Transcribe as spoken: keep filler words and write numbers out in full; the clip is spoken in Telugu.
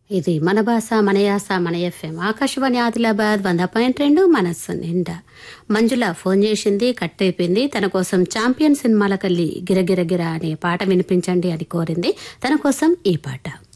ఇది మన భాష మన యాస మన ఎఫ్ఎం ఆకాశవాణి ఆదిలాబాద్ వంద పాయింట్ రెండు మనస్సు నిండా. మంజుల ఫోన్ చేసింది, కట్ అయిపోయింది. తన కోసం ఛాంపియన్ సినిమాలకెళ్ళి గిరగిరగిర అనే పాట వినిపించండి అని కోరింది. తన కోసం ఈ పాట.